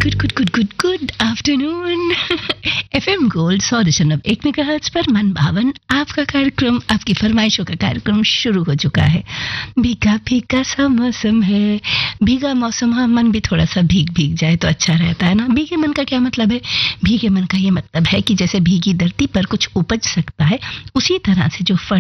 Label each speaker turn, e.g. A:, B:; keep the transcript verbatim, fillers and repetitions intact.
A: Good good good good good afternoon. FM gold सौ दशमलव एक मेगाहर्ट्ज पर मन भावन आपका कार्यक्रम, आपकी फरमाइशों का कार्यक्रम शुरू हो चुका है। भीगा भीगा सा मौसम है, भीगा मौसम, हाँ मन भी थोड़ा सा भीग भीग जाए तो अच्छा रहता है ना। भीगे मन का क्या मतलब है? भीगे मन का ये मतलब है कि जैसे भीगी धरती पर कुछ उपज सकता है, उसी तरह से जो